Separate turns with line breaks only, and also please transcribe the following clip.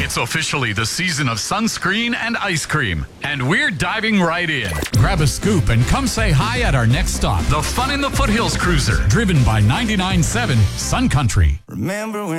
It's officially the season of sunscreen and ice cream, and we're diving right in. Grab a scoop and come say hi at our next stop, the Fun in the Foothills Cruiser, driven by 99.7 Sun Country.
Remember when